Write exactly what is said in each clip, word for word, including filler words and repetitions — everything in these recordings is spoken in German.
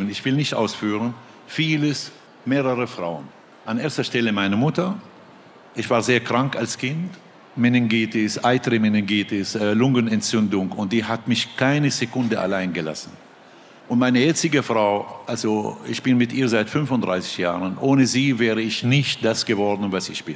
Leben, ich will nicht ausführen, vieles, mehrere Frauen. An erster Stelle meine Mutter. Ich war sehr krank als Kind. Meningitis, eitre Meningitis, äh, Lungenentzündung. Und die hat mich keine Sekunde allein gelassen. Und meine jetzige Frau, also ich bin mit ihr seit fünfunddreißig Jahren. Ohne sie wäre ich nicht das geworden, was ich bin.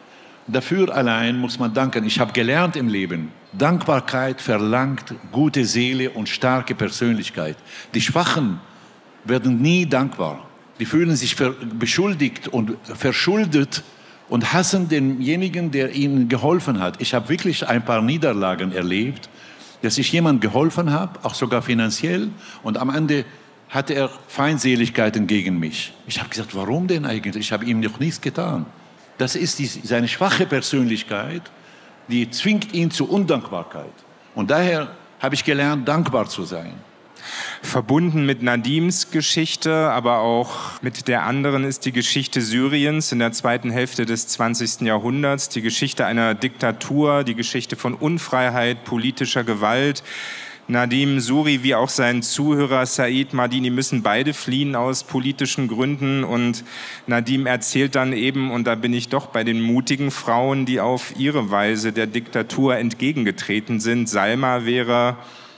Dafür allein muss man danken. Ich habe gelernt im Leben, Dankbarkeit verlangt gute Seele und starke Persönlichkeit. Die Schwachen werden nie dankbar. Die fühlen sich beschuldigt und verschuldet und hassen denjenigen, der ihnen geholfen hat. Ich habe wirklich ein paar Niederlagen erlebt, dass ich jemandem geholfen habe, auch sogar finanziell, und am Ende hatte er Feindseligkeiten gegen mich. Ich habe gesagt, warum denn eigentlich? Ich habe ihm noch nichts getan. Das ist die, seine schwache Persönlichkeit, die zwingt ihn zur Undankbarkeit. Und daher habe ich gelernt, dankbar zu sein. Verbunden mit Nadims Geschichte, aber auch mit der anderen ist die Geschichte Syriens in der zweiten Hälfte des zwanzigsten Jahrhunderts. Die Geschichte einer Diktatur, die Geschichte von Unfreiheit, politischer Gewalt. Nadim Suri wie auch sein Zuhörer Said Madini müssen beide fliehen aus politischen Gründen. Und Nadim erzählt dann eben, und da bin ich doch bei den mutigen Frauen, die auf ihre Weise der Diktatur entgegengetreten sind. Salma wäre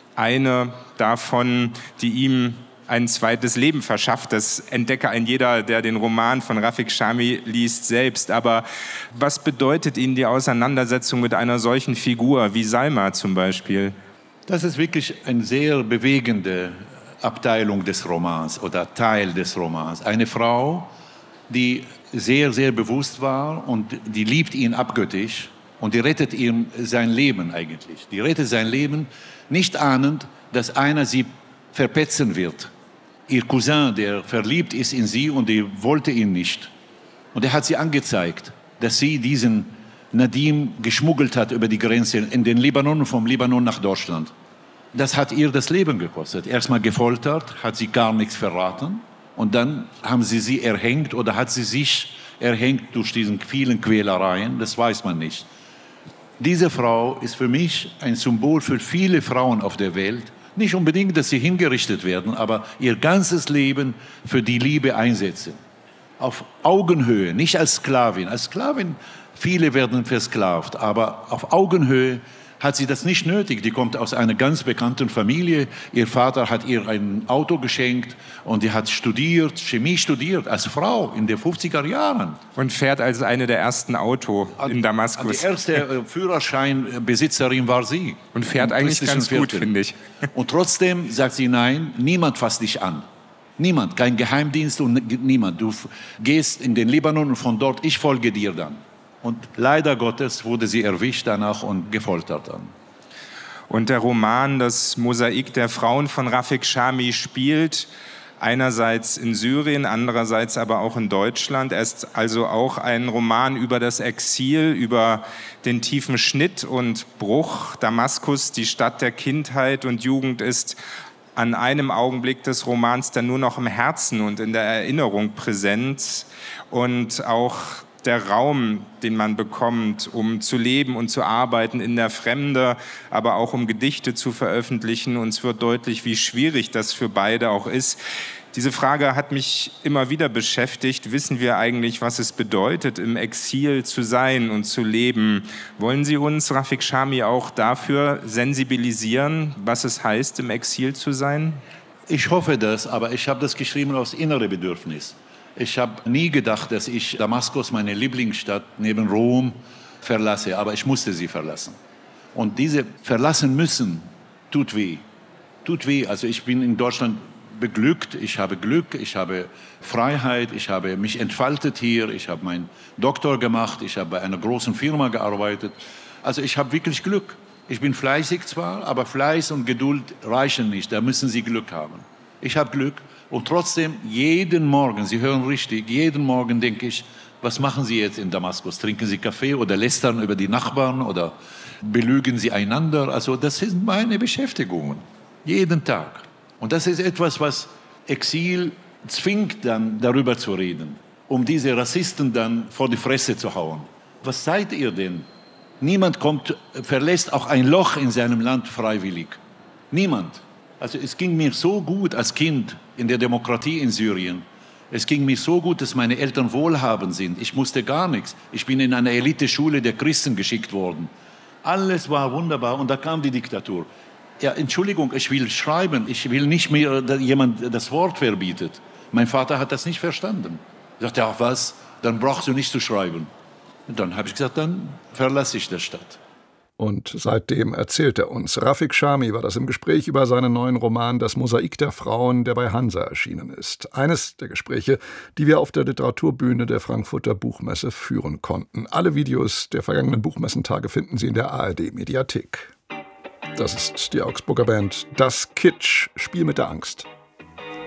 eine davon, die ihm ein zweites Leben verschafft. Das entdecke ein jeder, der den Roman von Rafik Chami liest, selbst. Aber was bedeutet Ihnen die Auseinandersetzung mit einer solchen Figur wie Salma zum Beispiel? Das ist wirklich eine sehr bewegende Abteilung des Romans oder Teil des Romans. Eine Frau, die sehr, sehr bewusst war und die liebt ihn abgöttisch und die rettet ihm sein Leben eigentlich. Die rettet sein Leben, nicht ahnend, dass einer sie verpetzen wird. Ihr Cousin, der verliebt ist in sie und die wollte ihn nicht. Und er hat sie angezeigt, dass sie diesen Nadim geschmuggelt hat über die Grenze in den Libanon, vom Libanon nach Deutschland. Das hat ihr das Leben gekostet. Erstmal gefoltert, hat sie gar nichts verraten und dann haben sie sie erhängt oder hat sie sich erhängt durch diese vielen Quälereien, das weiß man nicht. Diese Frau ist für mich ein Symbol für viele Frauen auf der Welt. Nicht unbedingt, dass sie hingerichtet werden, aber ihr ganzes Leben für die Liebe einsetzen. Auf Augenhöhe, nicht als Sklavin. Als Sklavin, viele werden versklavt, aber auf Augenhöhe hat sie das nicht nötig. Die kommt aus einer ganz bekannten Familie. Ihr Vater hat ihr ein Auto geschenkt und die hat studiert, Chemie studiert, als Frau in den fünfziger Jahren. Und fährt als eine der ersten Auto in Damaskus. Die erste Führerscheinbesitzerin war sie. Und fährt eigentlich ganz gut, finde ich. Und trotzdem sagt sie, nein, niemand fasst dich an. Niemand, kein Geheimdienst und niemand. Du gehst in den Libanon und von dort, ich folge dir dann. Und leider Gottes wurde sie erwischt danach und gefoltert dann. Und der Roman, das Mosaik der Frauen von Rafik Chami, spielt einerseits in Syrien, andererseits aber auch in Deutschland. Er ist also auch ein Roman über das Exil, über den tiefen Schnitt und Bruch. Damaskus, die Stadt der Kindheit und Jugend, ist an einem Augenblick des Romans dann nur noch im Herzen und in der Erinnerung präsent. Und auch der Raum, den man bekommt, um zu leben und zu arbeiten in der Fremde, aber auch um Gedichte zu veröffentlichen. Uns wird deutlich, wie schwierig das für beide auch ist. Diese Frage hat mich immer wieder beschäftigt. Wissen wir eigentlich, was es bedeutet, im Exil zu sein und zu leben? Wollen Sie uns, Rafik Chami, auch dafür sensibilisieren, was es heißt, im Exil zu sein? Ich hoffe das, aber ich habe das geschrieben aus innerem Bedürfnis. Ich habe nie gedacht, dass ich Damaskus, meine Lieblingsstadt, neben Rom verlasse, aber ich musste sie verlassen. Und diese verlassen müssen, tut weh. Tut weh. Also ich bin in Deutschland beglückt, ich habe Glück, ich habe Freiheit, ich habe mich entfaltet hier, ich habe meinen Doktor gemacht, ich habe bei einer großen Firma gearbeitet. Also ich habe wirklich Glück. Ich bin fleißig zwar, aber Fleiß und Geduld reichen nicht, da müssen Sie Glück haben. Ich habe Glück. Und trotzdem, jeden Morgen, Sie hören richtig, jeden Morgen denke ich, was machen Sie jetzt in Damaskus? Trinken Sie Kaffee oder lästern über die Nachbarn oder belügen Sie einander? Also das sind meine Beschäftigungen, jeden Tag. Und das ist etwas, was Exil zwingt, dann darüber zu reden, um diese Rassisten dann vor die Fresse zu hauen. Was seid ihr denn? Niemand kommt, verlässt auch ein Loch in seinem Land freiwillig. Niemand. Also es ging mir so gut als Kind in der Demokratie in Syrien. Es ging mir so gut, dass meine Eltern wohlhabend sind. Ich musste gar nichts. Ich bin in eine Eliteschule der Christen geschickt worden. Alles war wunderbar und da kam die Diktatur. Ja, Entschuldigung, ich will schreiben. Ich will nicht mehr, dass jemand das Wort verbietet. Mein Vater hat das nicht verstanden. Er sagte, ja was, dann brauchst du nicht zu schreiben. Und dann habe ich gesagt, dann verlasse ich die Stadt. Und seitdem erzählt er uns. Rafik Shami war das im Gespräch über seinen neuen Roman »Das Mosaik der Frauen«, der bei Hansa erschienen ist. Eines der Gespräche, die wir auf der Literaturbühne der Frankfurter Buchmesse führen konnten. Alle Videos der vergangenen Buchmessentage finden Sie in der A R D-Mediathek. Das ist die Augsburger Band Das Kitsch, Spiel mit der Angst.